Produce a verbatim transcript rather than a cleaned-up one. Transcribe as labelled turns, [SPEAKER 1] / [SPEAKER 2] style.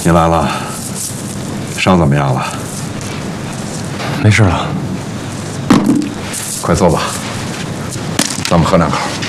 [SPEAKER 1] 你来了，伤怎么样了？
[SPEAKER 2] 没事了。
[SPEAKER 1] 快坐吧，咱们喝两口。